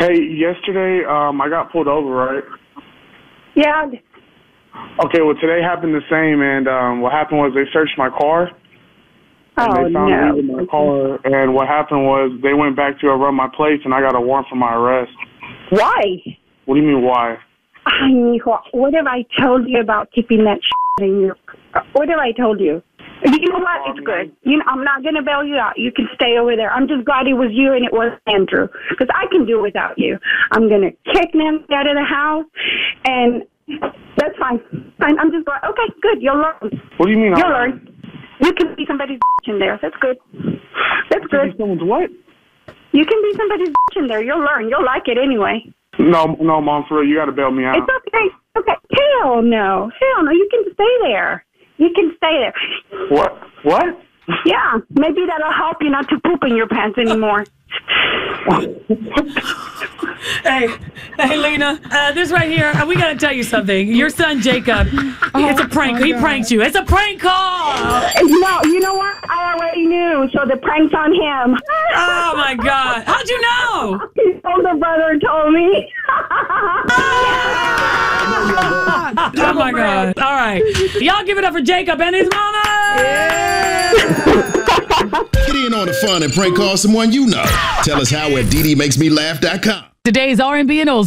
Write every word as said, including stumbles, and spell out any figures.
Hey, yesterday um, I got pulled over, right? Yeah. Okay, well, today happened the same, and um, what happened was they searched my car, and Oh, they found no. weed in my car, and what happened was they went back to run my plates, and I got a warrant for my arrest. Why? What do you mean, why? I mean, what, what have I told you about keeping that shit in your... What have I told you? You know what? It's good. You know, I'm not going to bail you out. You can stay over there. I'm just glad it was you and it was Andrew, because I can do without you. I'm going to kick Nancy out of the house, and that's fine. Fine. I'm just glad. Okay, good. You'll learn. What do you mean? You'll I- learn. You can be somebody's in there. That's good. That's good. Someone's what? You can be somebody's in there. You'll learn. You'll like it anyway. No, no, Mom, for real, you got to bail me out. It's okay. Okay. Hell no. Hell no. You can stay there. You can stay there. What? What? Yeah. Maybe that'll help you not to poop in your pants anymore. Hey, hey, Lena, uh, this right here, uh, we got to tell you something. Your son, Jacob, it's a prank. He pranked you. It's a prank call. No, you know what? I already knew, so the prank's on him. Oh, my God. How'd you know? His older brother told me. Oh, my God. All right. Y'all give it up for Jacob and his mama. Get in on the fun and prank call someone you know. Tell us how at D D makes me laugh dot com. Today's R and B and Old